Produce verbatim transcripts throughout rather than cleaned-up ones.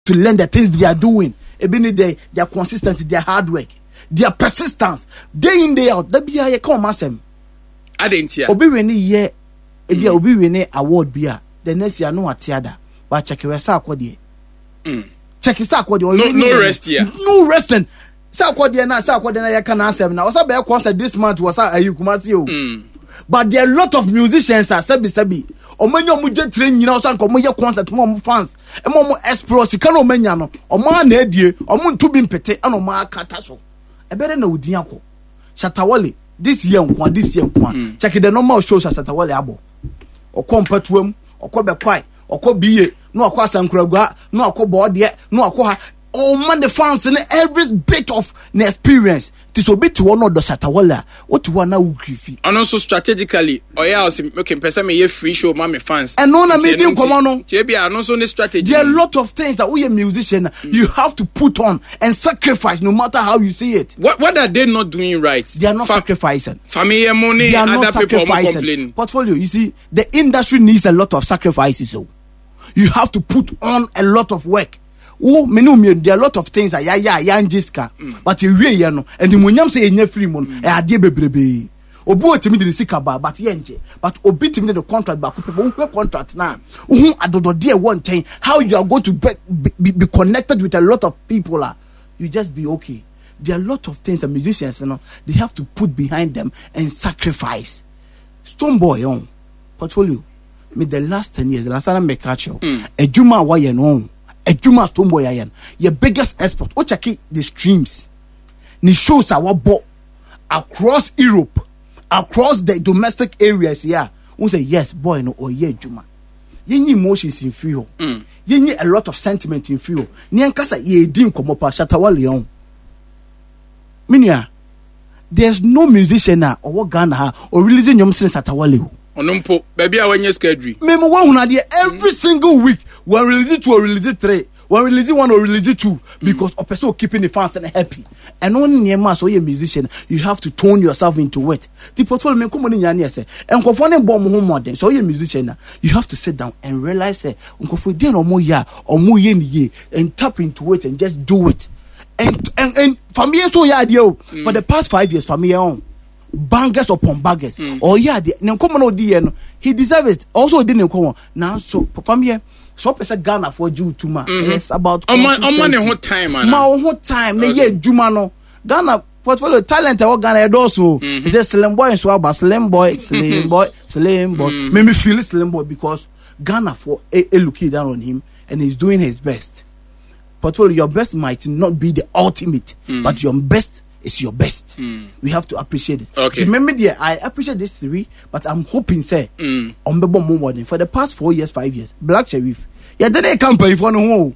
to learn the things they are doing. Ebini their their consistency, their hard work, their persistence, day in day out. That be a come masem. Adentia. Obi weni ye, ebi obi weni award bia. The next year no atiada. But check your sa akodi. Mm. Check your sa akodi. No no rest here. No resting. Sa akodi na sa akodi na ye kana asem na. Osa be concert this month was ayi Kumasi o. Mm. But there are a lot of musicians are sabi sabi. Omenyo mu je train nyina osan ko mo ye concert mo fans. E mo mo explore sika no menya no. Omo na edie, omo ntu bi mpete ana omo akata so. E bere na odin akọ. Shatawale this year nkwa this year nkwa. Mm. Check the normal shows Shatawale abo. Okọ mpatuam, okọ bekwai, okọ biye, no okọ asankuragua, no okọ board no okọ ha. Oh man, the fans and every bit of the experience. This will be to one of the Shatawala. What to one now griffy. And also strategically, oh yeah, I was making person me free show, mommy fans. And no, na medium come on. Maybe and also the strategy. There are a lot of things that we a musician mm. you have to put on and sacrifice, no matter how you see it. What what are they not doing right? They are not Fa- sacrificing. Family money, they are other not people are sacrificing. complaining. Portfolio, you see, the industry needs a lot of sacrifices. So you have to put on a lot of work. Oh, menu there are a lot of things that ya ya ya Jiska, but you really know, and the munyam say in free mon, a idea bebrebe. Obu otimi de sika ba, but yenje, but obi timi the contract back people who contract now. Who adodo dear one thing, how you are going to be, be, be connected with a lot of people, uh, you just be okay. There are a lot of things that musicians, you know, they have to put behind them and sacrifice. Stone Boy on portfolio, me the last ten years, the last time I make catch you, a Juma wa ye no. A Juma Stomboy ayan. Your biggest export. O check the streams. Ni shows our bo across Europe, across the domestic areas here. We say yes, boy no or yeah Juma. Ye ni emotions in feel. Mm. Ye ni a lot of sentiment in feel. Ni ankasa ye din komo pa Shatawale on. Minia, there's no musician na or Ghana ha or releasing your musician Shatawale. Onumpo, baby, I want your schedule. Memo one hundred every single week. One release two or release three. One release one or release two. Because a person keeping the fans and happy. And only near mass or a musician, you have to tone yourself into it. The portfolio may come on in your say. And confounding bomb home modern. So you're a musician, you have to sit down and realize that Uncle for dinner or more ya or more yen ye and tap into it and just do it. And and and for me so yeah deal for the past five years for me on. Bangers upon bangers. Mm. Oh yeah, the Nkomo no he deserves it. Also didn't come now. So from here, so person Ghana for you too man. Mm-hmm. It's about on my on my whole time, man. My whole time. Me ye Juma no Ghana portfolio talent. I work Ghana also. It's just slim boy and swab, slim boy, slim boy, slim boy. Mm. Make me feel slim boy because Ghana for a, a looking down on him and he's doing his best. Portfolio, your best might not be the ultimate, mm. but your best. It's your best. Mm. We have to appreciate it. Okay. Remember, dear, I appreciate this theory, but I'm hoping, say, mm. on the bomb modern for the past four years, five years, Black Sheriff, yeah, then a campaign for no.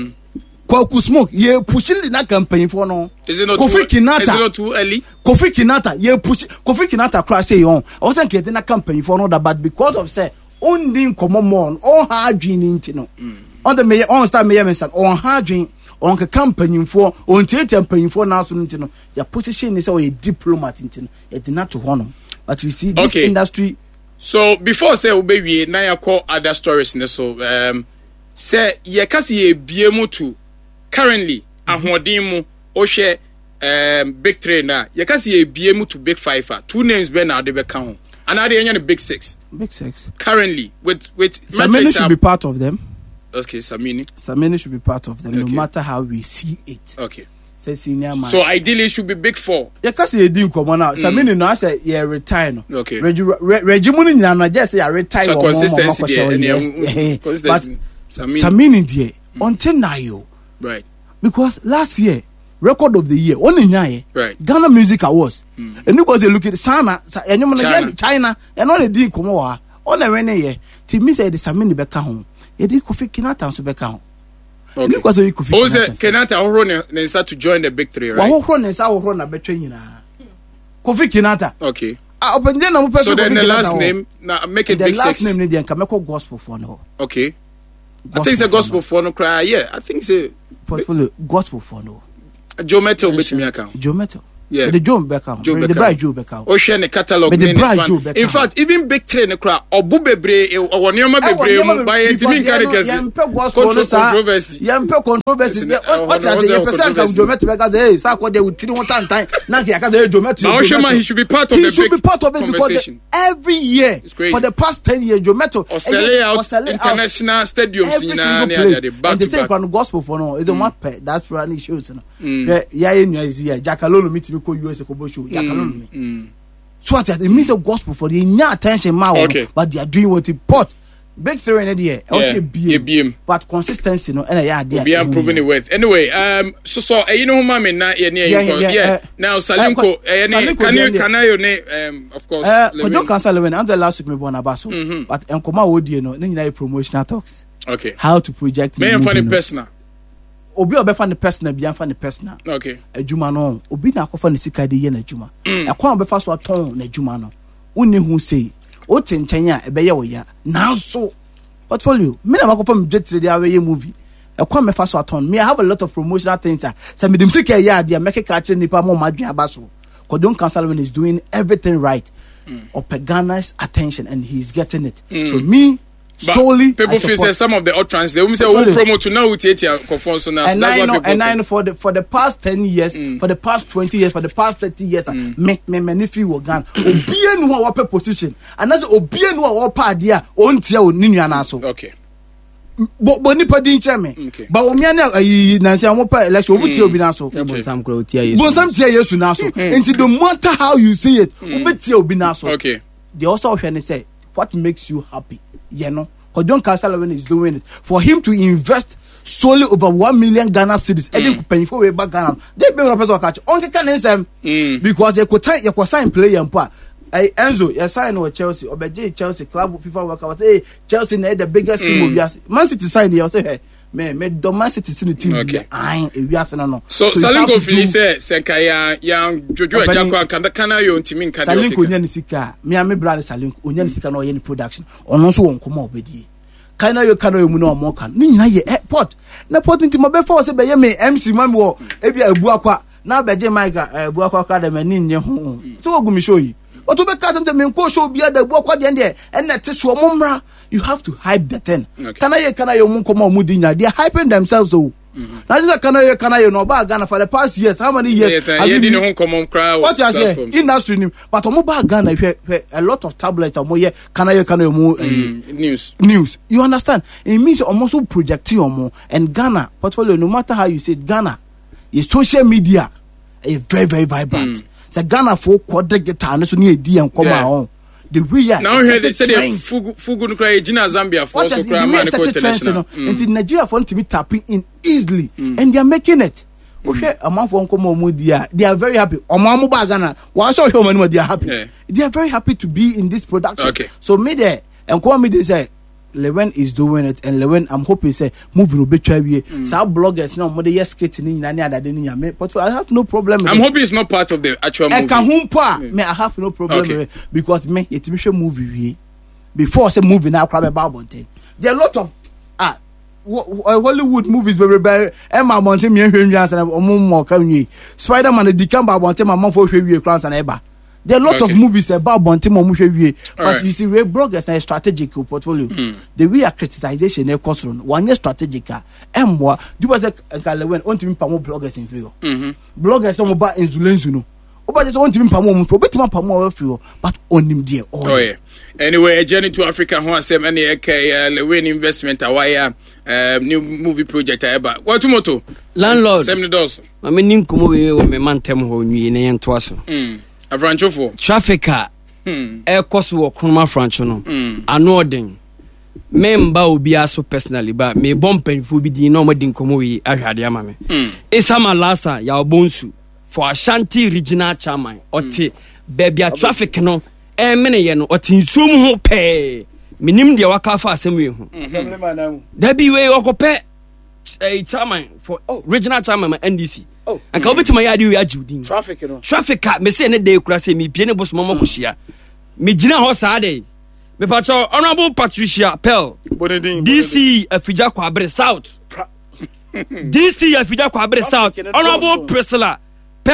Kwaku Smoke, yeah, pushing that campaign for no. Is it not Kofi too? Kinata, is it not too early? Kofi Kinata, yeah, push Kofi Kinata crash say on. I wasn't getting a campaign for no, but because of say, only common mon, all hard dreaming, you know, on the mayor, on star mayor, on hard dream. On the campaign for on campaign for now, so your position is a diplomat. You did not to honor, but you see this okay. industry. So before say baby, now you call other stories. So um, say ye kasi ye biemu to currently ahodimu oshe um big trainer. Ye kasi ye biemu to big five. Two names ben now they be count. And now they are the big six. Big six currently with with. So many should be part of them. Okay, Samini. Samini should be part of them, okay. No matter how we see it. Okay. Say senior man. So ideally, it should be big four. Yeah, cause you didn't come on out. Samini no, I say yeah, retire no. Okay. Regimuni na na just say retire. So consistency there. But Samini there until now yo. Right. Because last year, record of the year, only nyaye. Right. Ghana Music Awards. And you guys look at Sana, and you man China, and only didn't come over. Only when ye. To me say the Samini beka home. It did Kofi Kinata so back out. Okay. Because you Kofi Kinata. Kinata already necessary to join the big three, right? Well, who runs our run a better you know. Kofi Kinata. Okay. I open then I'm So then the last name now make it the big last six. name Nidian Kameko gospel for no. Okay. Gospel I think it's a gospel for no cry. Yeah, I think it's a portfolio gospel for no. Joe Metal bit me account. Joe Metal. Yeah. The Joe Beckham. Joe The Bright Joe Beckham. Ocean the catalog. In fact, even Big Train Obu Bebre or Nioma Bebre by Intimin Caricas. Controversy. Yampe controversy. What I say, person come Joe Beckham. Hey, Sako they would three one time. Now he can Joe Beckham. He should be part of the should be part of it because every year for the past ten years Joe Beckham or sell out international stadiums in and they say from gospel for no. It's the one that's running shows. Yeah, yeah, yeah. Jackalolo meeting. U S Kobo show, mm, mm. So what it means a gospel for the new attention, okay. But they are doing what it put. Big three in the year, also B M, but consistency, no, and yeah, they are proving it with. Anyway, um, so so uh, you know, mama, na yeah, yeah, yeah. Now Salinko, uh, can you can I your name? Um, of course. Uh, but don't cancel when I'm the last week me born abaso, but enkoma wodi no, then you know promotional talks. Okay. How to project? Me and funny personal. Obi obefa ne personal bi anfa ne personal okay adwuma no obi na akofa ne sika de ye na adwuma akwa obefa so aton na adwuma no wonni hu sei o tenchen a ebe ye wo ya nanso portfolio me na makofa me jetre de awe ye movie akwa me fa so aton me I have a lot of promotional things ah say me dem sika ya de make ka kire nipa mo madwen abaso Kodon Kansalwen is doing everything right mm. Opegana's attention and he's getting it mm. So me But solely people feel say some of the utterances they will say who promote to now with eighty conform so now and I know and I know for the for the past ten years mm. for the past twenty years for the past thirty years mm. me me me if you organ obie no wa position and that's obie no wa pa dia on tia oni nua so okay bo bo nipa din kire me ba o me na ayi nanse am pa election obi tia obi na so bo sam kro tia yesu bo sam tia yesu na so until the matter how you see it obi tia obi na so okay they also when they say what makes you happy you know because John Kansalwen is doing it for him to invest solely over one million Ghana cedis. I think paying for way back Ghana. They be a person catch. Only can answer because they could time you could sign player and part. I Enzo, you sign with Chelsea or J Chelsea club FIFA worker. Hey, Chelsea need the biggest team of years. Man City sign here. Say hey. Me, me, Man City is the team. Okay. I, we are saying no. So, so Salinko Fili say, Senkaya, young Jojo Ejako, Kanda Kana, you on Timin Kanda. Salinko Nyanisika, me and my brother Salinko, Nyanisika no any production. On also won't come up with you. Kana yo kana yo mu no mo kan. Ni nyina ye airport. Na port nti mo be force be ye me M C man wo e bia abu akwa. Na be je mic abu akwa ka da mani nye ho. So ogumi show yi. O to be ka dem me ko show bia da abu akwa de de en na te so mo mra. You have to hype the thing. Okay. Kana ye kana yo mu komo mu dinya. They are hyping themselves oh. Mm-hmm. Now this kana ye kana yo no ba Ghana for the past years. How many years? Yeah, yeah, didn't home come on crowd. What you say? Industry name. But omo ba Ghana a lot of tablets omo ye kana ye kana yo mu news. News. You understand? It means almost so projecting omo and Ghana portfolio no matter how you say it, Ghana is social media is very very vibrant. Mm. So Ghana for quarter guitar no so ni edi en come on. The way now here they say they fugu fugu no cry Gina Zambia for so cry man ko international and Nigeria for to be tapping in easily mm. and they are making it okay a man for come on dia they are very happy omo ba Ghana wa so human they are happy yeah. They are very happy to be in this production okay. So me there and come me they say Lewen is doing it and Lewen I'm hoping say movie no betwa wie sa bloggers now mo dey skate ni nyina ne adade ni nyame but I have no problem with I'm it. Hoping it's not part of the actual movie. I can humpa yeah. Me I have no problem okay. With it because me it me show movie wie before say movie now crab about bonten there are a lot of ah Hollywood movies be be Emma Bonten me hwe nwi ansa na omo mo ka nwi Spider-Man the Dikamba Bonten ma for hwe wie kran ansa na eba. There are a lot okay. of movies about Bontimo Mushwe, but right. You see, we bloggers na strategic portfolio. Mm. The way a criticization e cost run one year strategic. And what do was a when on to me pamo bloggers in free. Bloggers no about insulin, you know. Oba just want to be pamo for better pamo free, but on him dear. Oh yeah. Anyway, a journey to Africa. Who has some any Lewen investment awaya new movie project eba. What tomorrow? Landlord. Seventy dollars. I mean, ninkumo we me man tem ho nwi ne yentwaso. Mm. Franchofo traffic a e koso wo kroma francho no ano odin memba obi aso personally ba me bompanfo bi din no modin komo wi ahwade ama me Isama Lasa ya obonsu for Ashanti regional chairman oti baby a traffic no e mene ye no oti nsum ho pe minim de waka fa asem ho da bi we okope chairman for oh, regional chairman N D C. Oh, and come to my idea, we are Judin. Traffic, you know. Traffic cat, me say, they cross me, piano boss, Mama Kushia. Me Gina Hosade. Me patro, Honorable Patricia Pell. D C, a Fija Quabre South. D C, a Fija Quabre South. Honorable Priscilla Pell.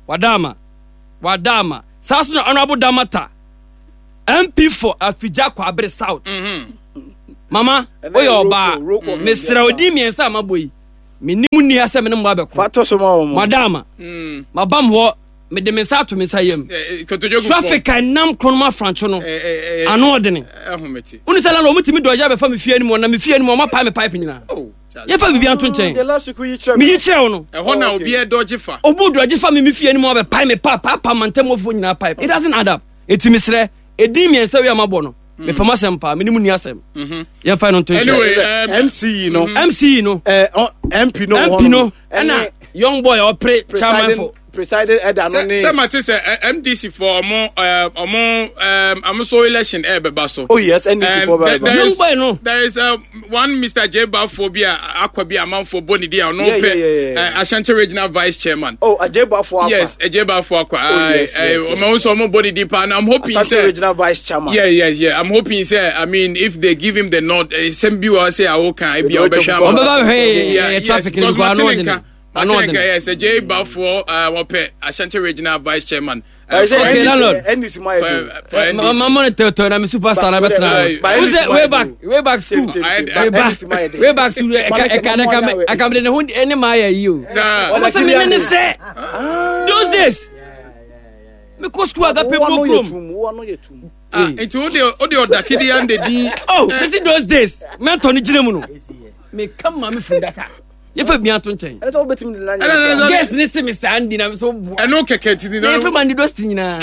wadama wadama saso na honorable damata M P for Afija Kwabre South mhm mama oye oba mesra odi miensa amaboyi menimu ni asem ne mba beko fato so ma madama mm mabam ho me de mensa to mensa yam traffic nam kronoma francho no ano odene ehometi uni sala no mutimi doja be fa me fie ni mo na me fie ni mo ma pa me pipe nyina oh ye fa bibia to nchen the last week you check me yi chere no e ho na obi e doje fa obu doje fa me me fie ni mo be pipe me pa pa pa mantem fo nyina pipe it doesn't add up etimi sre edi miensa wi amabo no me pama sempa me ni mu ni asem mhm ye fa no to nchen anyway M C no M C no eh M P no M P no na young boy or pre chairman for presided at anone say mate say M D C for omo omo um am so election e be baso oh yes M D C for ba young boy no there is uh, one Mister J Bafobia akwabi amam for boni dia no pe Ashanti regional vice chairman oh J Bafo akwa yes J Bafo akwa I omo so omo boni deep and I'm hoping Ashanti say regional vice chairman yeah yeah yeah I'm hoping say I mean if they give him the nod some be will say I will can e be obesha oba hey traffic in Guano I know that yes, J Bafo uh Wape Ashanti regional vice chairman. Okay, landlord. N D C my my monitor to na me superstar na betra. Who say way back, way back school. Way back. Way back school. E ka ka I can the hunt any my you. What say me ne say? Those days. Me ko school aga people room. Ah, into odi odi odakidi and the di. Oh, me see those days. Me to ni gire mu no. Me come ma me fundaka. If I be at Tunchain, that's all between the land. Yes, listen, Miss Andy, I'm so. I know Kaketi. If a man did Dostina.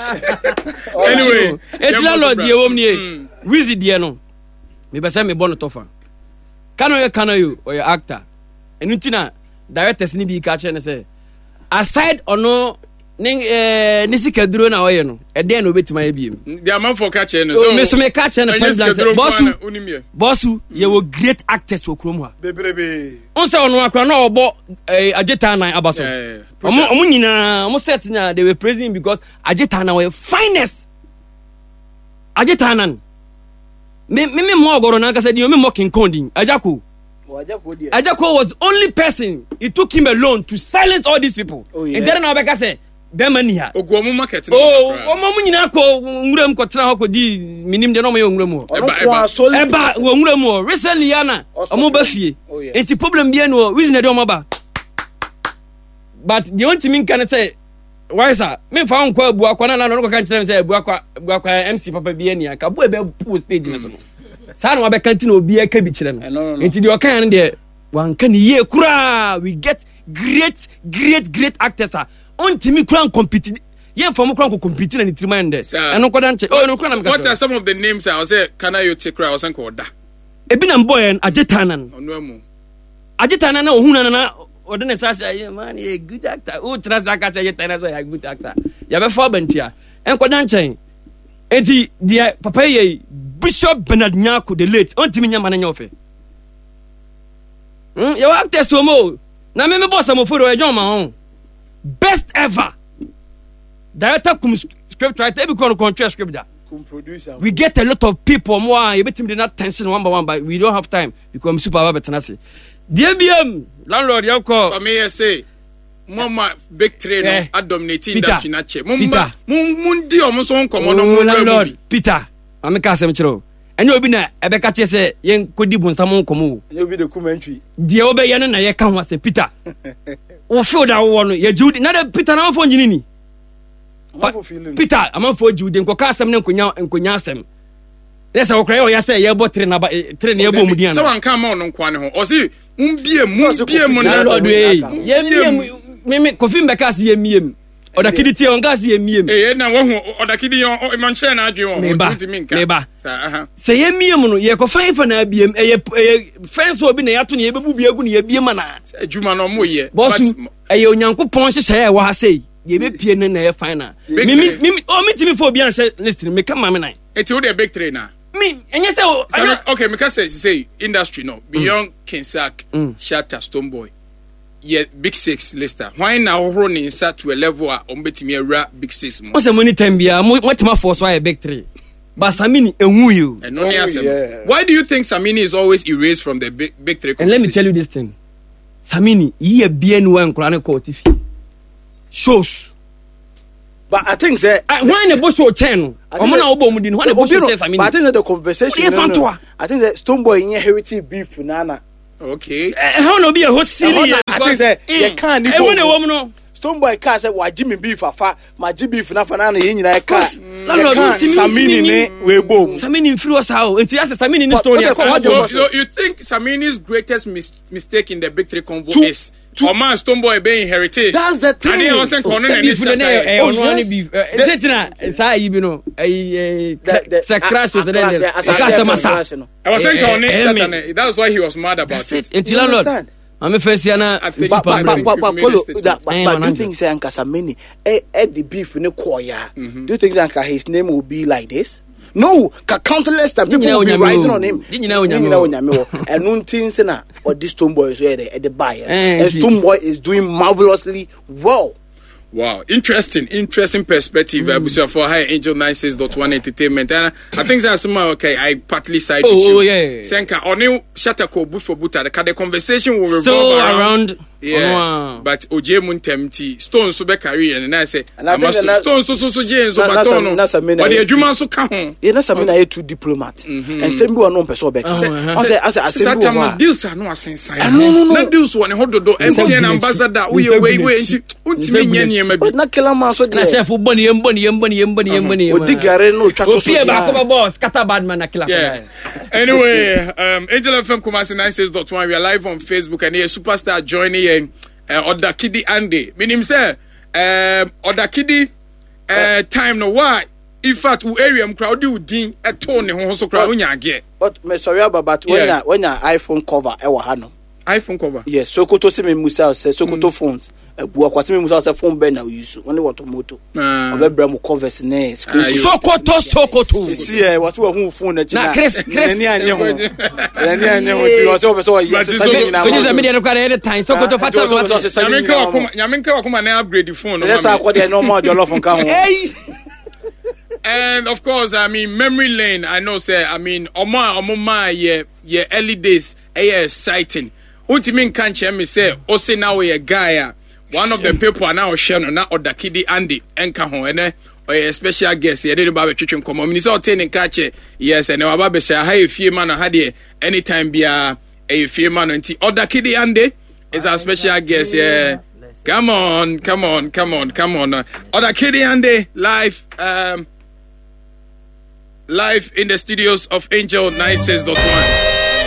Anyway, it's landlord, dear woman, Wizzy Diano. Maybe send me bonnet offer. Can you, can you, or your actor? And Utina, directors need be catching and say, aside or no. Ning eh nisi kaduro na oye no e den obeti my biem the amount for catching so me so me catch na president bossu bossu ye wo great actors wo krom ha bebrebe on say ono akra na obo ageta nan abaso omo omo nyina omo set na they were praising him because ageta nan we finest ageta nan me me me mo ogoro na ka say di me mocking conding ajako ajako was the only person it took him alone to silence all these people oh, yes. And then now Becca say Bemani ha. Ogwomu market. Oh, omo mu nyina ko nwuram ko tena ko di minim de no mo nwuram. Eba eba. Eba wo nwuram. Recently yana omo ba fie. Enti problem bia no reason de omo ba. But the only thing can say why sir? Me fa on ko abu akwa na na no ko kan kire say abu akwa abu akwa M C papa bia ni aka bu e be post page na so no. Sa na wa be kan ti na obi aka bi kire no. Enti de o kan de wan kan ye kura we get great great great actors are on timi kran compete yen from kran ko compete na ni trimande eno ko dan che oh no kran na what are some of the names I say can I take cry or san ko da e bi na boy agetanan onu amu agetanan na ohuna na ode na sa say man a good actor o trans actor agetanan so a good actor ya be for bantia en ko dan chen enti dia papa ye Bishop Bernard Nyako the late on timi nyama na nyofe hm ya actor so mo na me me boss am for o John ma on best ever director cum script writer every con control script that producer we get a lot of people more you betim dey not tension one by one but we don't have time because I'm super about tenacity D B M landlord yanko for me say mama big train no dominating industry na che mumba mun di omo so nkomo no landlord Peter ameka asem chiro enye obi na ebeka che say yen kodi bonsam nkomo enye obi de commentary die obe ye no na ye ka ho asem Peter o feel that wo no ye Jude na de Peter na fo nyini ni Peter amanfo Jude nko ka asem ne nkonya nkonya asem lesa wo kra ye o ya say ye bo tre na ba tre na ye bo mudia na so wan ka ma no nkwa ne ho o si mbie mu bie mu na Lord we ye mie me me kofi mbeka si ye mie odakidi tie on gas ye mie eh na wo hu odakidi yo manche na adwe wo ntiminka meba sa se ye mie mu no ye ko fan fa na biem eh fence obi na yato ne ye bebu bi agu ne ye biem na adwuma no mo ye but eh onyankopon hyehyɛ ye wa ha sei ye be pie ne na ye fan na me me o me timi fo obi an hye listen me ka ma me nan eti wo de big train na me enye se okay me ka say say industry no beyond Kinsack Shatta Stone Boy yeah big six lister why now running inside to a level a ombetimi awura big six mo o say money time bia mo tima force why big three but Samini enwu you and no answer why do you think Samini is always erased from the big big three and let me tell you this thing Samini ye bia nu an kura ne court fi shows But I think that when the boss will turn, I'm not obo mudin. When the boss will turn, I mean, but I think that the conversation. No, no. I think that Stonebwoy inherited beef Nana. Okay. How no be a host silly? I think that you can't. I want a woman. Stonebwoy car said, "Why Jimmy beef afa? My Jimmy beef na fanana yin na car." Samini ne we boom. Samini influence how? Until I say Samini in story. So you think Samini's greatest mis- mistake in the victory convo is Oman Stonebwoy being inherited? That's the thing. And he was saying corner and beef this. Oh yes. Setina, say you know, a crash was then. I was saying corner and that's why he was mad about it. Until landlord. I'm a fancy and but but but but follow that. But do you think say Anka Samini eh eh the beef in the choir? Do you think Anka his name will be like this? No, countless times people will be writing on him. Didn't you know when and no things na or this Stonebwoy is where at the buyer. And Stonebwoy is doing marvelously well. Wow, interesting, interesting perspective. Mm. Uh, for High Angel ninety-six point one Entertainment, and I think that's somehow okay. I partly side oh, with you. Oh yeah. Senka, only Shatako boot for boot. The conversation will revolve so around. around Yeah, wow. But Oje Muntemti Stone so be career, and I say, and I think Stone so so so James so Batono. But the Juma so come. Yeah, that's Samina a two diplomat, and same one no person back. I say, I say, I say, Satan deals are no asensa. No, no, no. Not deals one hold do M T N ambassador. We away way. Untimi but not kill a man so. Na chef boni boni boni boni boni. Odi gare no chato so. Opie ba ko boss scatter bad man na kill. Yeah. Anyway, um Angel F M Kumasi ninety-six point one, we are live on Facebook and here superstar joining uh, Odakidi Andy. Meaning say um Odakidi uh time no why in fact we area crowd do din e tone ho so crowd nya age. But me sorry about but when ya when ya iPhone cover e wa ha no. iPhone cover. Yes, Sokoto se me musa say Sokoto mm. phones. Ebu akwase me musa say phone be na we use. Only what moto. Uh, Obebra mu covers ne screen. Sokoto Sokoto. See eh what we hu phone na china. Na Chris Chris. Ni anye ho. Ni anye ho ti o say o be so yes. So this is media no kware any time Sokoto fa cha what. Nyaminka wakoma nyaminka wakoma na upgrade the phone. Yes, I kwade normal jollof nka ho. Hey. And of course, I mean, memory lane. I know, say, I mean, Oma, Oma, yeah, yeah, early days, eh, exciting. Ultimate can't me say, Ose now a guy, one of the people are now sharing now Odakidi Andy, Enkaho, and eh, or a special guest, yeah, didn't bother chicken come on. Minister obtaining catch it, yes, and our baby say, hey, few man, I had here anytime be a few man, and Odakidi Andy is our special guest, yeah. Come on, come on, come on, come on. Odakidi Andy live, um, live in the studios of Angel ninety-six point one.